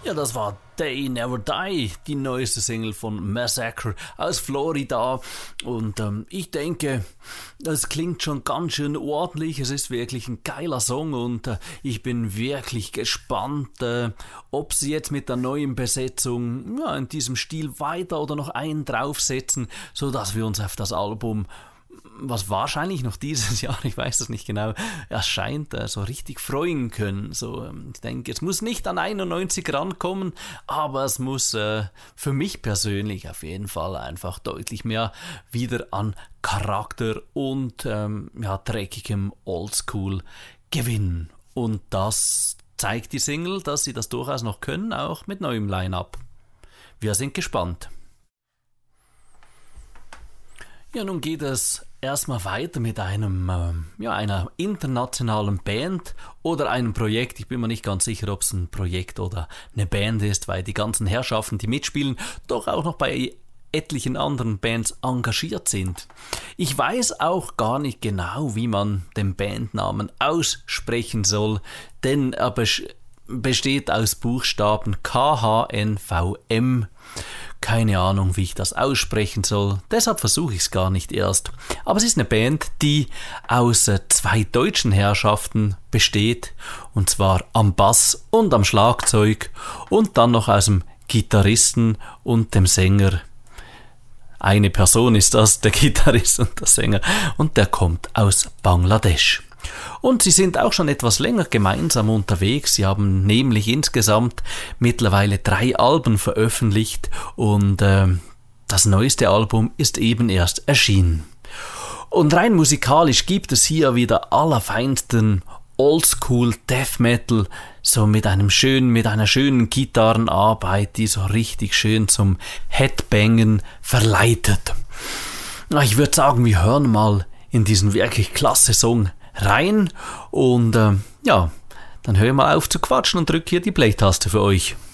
Ja, das war They Never Die, die neueste Single von Massacre aus Florida. Und ich denke, das klingt schon ganz schön ordentlich. Es ist wirklich ein geiler Song und ich bin wirklich gespannt, ob sie jetzt mit der neuen Besetzung in diesem Stil weiter oder noch einen draufsetzen, sodass wir uns auf das Album, was wahrscheinlich noch dieses Jahr, ich weiß es nicht genau, erscheint, so richtig freuen können. So, ich denke, es muss nicht an 91 rankommen, aber es muss für mich persönlich auf jeden Fall einfach deutlich mehr wieder an Charakter und dreckigem Oldschool gewinnen. Und das zeigt die Single, dass sie das durchaus noch können, auch mit neuem Line-Up. Wir sind gespannt. Ja, nun geht es erstmal weiter mit einer internationalen Band oder einem Projekt. Ich bin mir nicht ganz sicher, ob es ein Projekt oder eine Band ist, weil die ganzen Herrschaften, die mitspielen, doch auch noch bei etlichen anderen Bands engagiert sind. Ich weiß auch gar nicht genau, wie man den Bandnamen aussprechen soll, denn er besteht aus Buchstaben KHNVM. Keine Ahnung, wie ich das aussprechen soll, deshalb versuche ich es gar nicht erst. Aber es ist eine Band, die aus zwei deutschen Herrschaften besteht, und zwar am Bass und am Schlagzeug und dann noch aus dem Gitarristen und dem Sänger. Eine Person ist das, der Gitarrist und der Sänger, und der kommt aus Bangladesch. Und sie sind auch schon etwas länger gemeinsam unterwegs. Sie haben nämlich insgesamt mittlerweile 3 Alben veröffentlicht und das neueste Album ist eben erst erschienen. Und rein musikalisch gibt es hier wieder allerfeinsten Oldschool Death Metal, so mit einer schönen Gitarrenarbeit, die so richtig schön zum Headbangen verleitet. Ich würde sagen, wir hören mal in diesen wirklich klasse Song rein und dann höre ich mal auf zu quatschen und drücke hier die Play-Taste für euch.